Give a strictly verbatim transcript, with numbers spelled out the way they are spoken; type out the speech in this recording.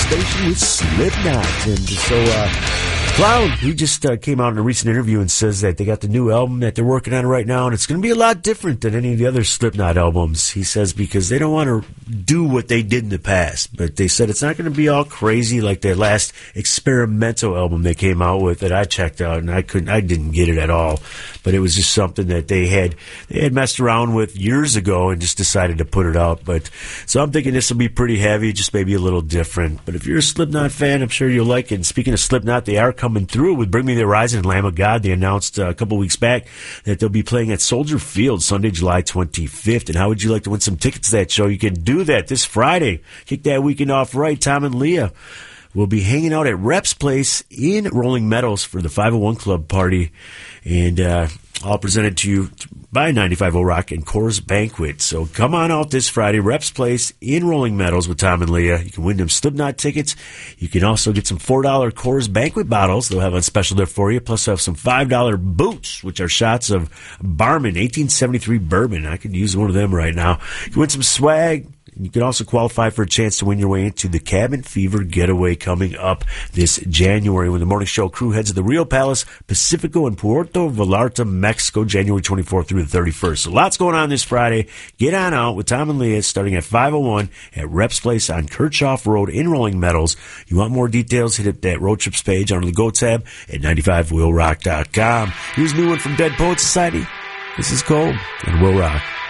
station with Slipknot. And so, uh, Clown, he just uh, came out in a recent interview and says that they got the new album that they're working on right now, and it's going to be a lot different than any of the other Slipknot albums, he says, because they don't want to do what they did in the past. But they said it's not going to be all crazy like their last experimental album they came out with that I checked out, and I couldn't, I didn't get it at all. But it was just something that they had they had messed around with years ago and just decided to put it out. But so I'm thinking this will be pretty heavy, just maybe a little different. But if you're a Slipknot fan, I'm sure you'll like it. And speaking of Slipknot, they are coming through with Bring Me the Horizon and Lamb of God. They announced uh, a couple weeks back that they'll be playing at Soldier Field Sunday, July twenty-fifth. And how would you like to win some tickets to that show? You can do that this Friday. Kick that weekend off right. Tom and Leah will be hanging out at Rep's Place in Rolling Meadows for the five oh one Club party. And uh, all presented to you by ninety-five oh Rock and Coors Banquet. So come on out this Friday, Rep's Place in Rolling Meadows with Tom and Leah. You can win them Slipknot tickets. You can also get some four dollar Coors Banquet bottles. They'll have on special there for you. Plus, have some five dollar boots, which are shots of Barman eighteen seventy-three bourbon. I could use one of them right now. You can win some swag. You can also qualify for a chance to win your way into the Cabin Fever Getaway coming up this January when the morning show crew heads to the Rio Palace Pacifico in Puerto Vallarta, Mexico, January twenty-fourth through the thirty-first. So lots going on this Friday. Get on out with Tom and Leah starting at five oh one at Rep's Place on Kirchhoff Road in Rolling Meadows. You want more details? Hit up that Road Trips page under the Go tab at ninety-five will rock dot com. Here's a new one from Dead Poet Society. This is Cold and Will Rock.